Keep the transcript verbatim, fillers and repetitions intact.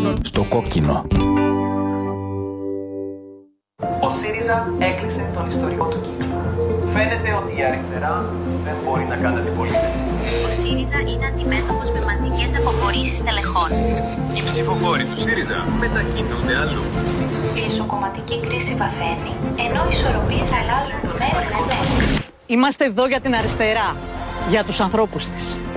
στο κόκκινο. Ο ΣΥΡΙΖΑ έκλεισε τον ιστορικό του κύκλο. Φαίνεται ότι η αριστερά δεν μπορεί να κάνει αντιπολίτευση. Ο ΣΥΡΙΖΑ είναι αντιμέτωπος με μαζικές αποχωρήσεις τελεχών. Οι ψηφοφόροι του ΣΥΡΙΖΑ μετακινούνται αλλού. Η εσωκομματική κρίση βαθαίνει, ενώ οι ισορροπίες αλλάζουν μέρα με μέρα. Είμαστε εδώ για την αριστερά, για τους ανθρώπους της.